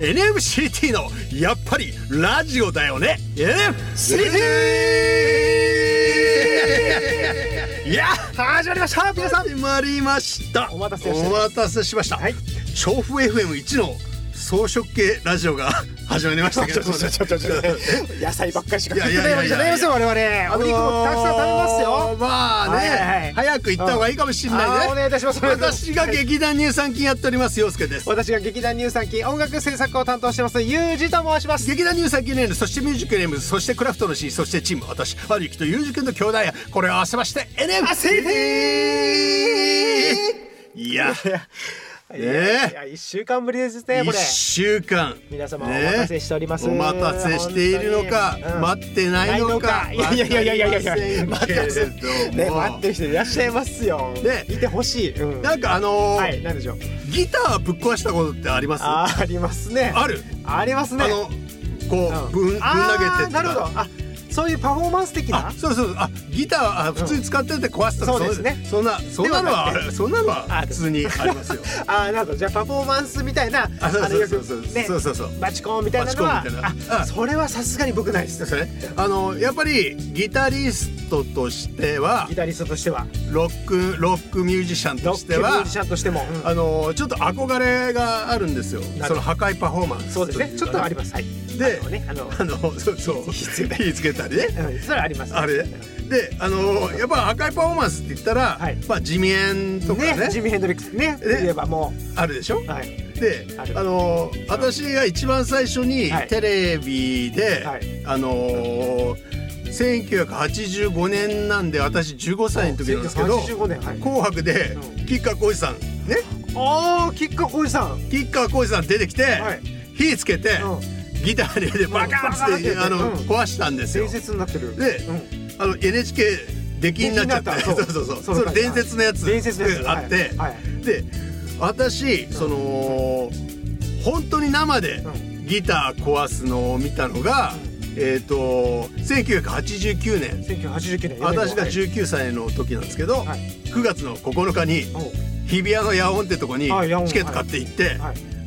NMCT のやっぱりラジオだよね NMCT いや始まりました。皆さん始まりました。 お待たせしました。 はい、調布 FM1 の草食系ラジオが始まりましたけど、 野菜ばっかりしか食っていやないわけじゃないですよ我々。お肉もたくさん食べますよ。 まあね、 はいはい、 早く行った方がいいかもしれないね。 お願いいたします。 私が劇団乳酸菌やっております陽介です。 私が劇団乳酸菌音楽制作を担当してますユージと申します。 劇団乳酸菌ネーム、そしてミュージックネーム、そしてクラフトの C、 そしてチーム、私はるゆきとユージ君の兄弟や、これを合わせまして NMCT。 いや 1週間ぶりですね。これ 1週間皆様お待たせしております、 お待たせしているのか、待ってないのか、 いや待ってますね。待ってる人いらっしゃいますよ。 ね、 いてほしい。 なんかはい、なんでしょう。 ギターぶっ壊したことってあります？ ありますね。 ある？ ありますね。 こうぶん投げてってなるほど。そういうパフォーマンス的な。 そうギター普通に使ってて壊すとか、 そうですね。 そんなのは普通にありますよ。 なるほど。じゃあパフォーマンスみたいな、 そうバチコンみたいなのは、それはさすがに僕ないです。 やっぱりギタリストとしてはロックミュージシャンとしてはちょっと憧れがあるんですよ。その破壊パフォーマンス。 そうですね。ちょっとあります。はい。 で、火つけたりね。 それあります。 あれでやっぱ破壊パフォーマンスって言ったら、まあジミヘンとかね、 ジミヘンドリックスね、言えばもうあるでしょ。で、私が一番最初にテレビで1985年なんで、私15歳の時なんですけど、紅白で吉川晃司さんね、 吉川晃司さん出てきて火つけてギターでバカーって壊したんですよ。 伝説になってる。 で、NHK 出禁になっちゃって、それ伝説のやつがあって、で私本当に生でギター壊すのを見たのが1989年、私が19歳の時なんですけど、9月の9日に日比谷の野音ってとこにチケット買って行って、